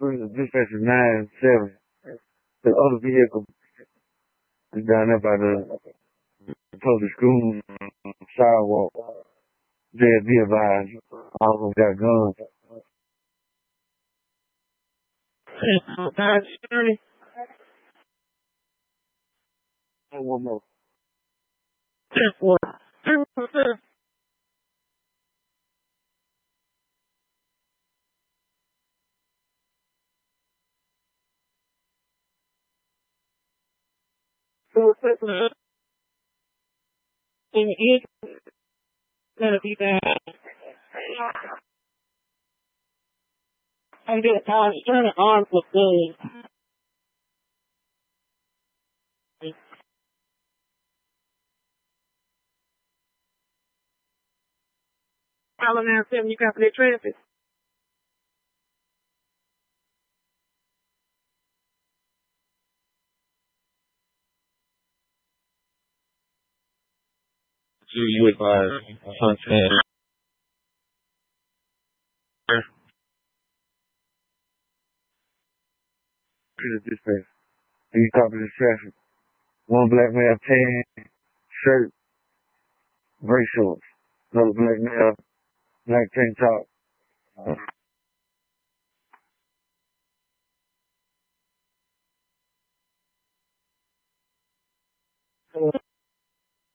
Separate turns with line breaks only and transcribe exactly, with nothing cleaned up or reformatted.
Dispatcher nine seven. The other vehicle is down there by the public school sidewalk. They'll be advised. All of them got guns. One more.
It's gonna be bad. I'm gonna toss turn it on for good. Allen seven, you got the traffic.
You advise Sunset.
Dispatch. You copy the traffic. One black male, tan shirt, gray shorts. Another black male, black tank top.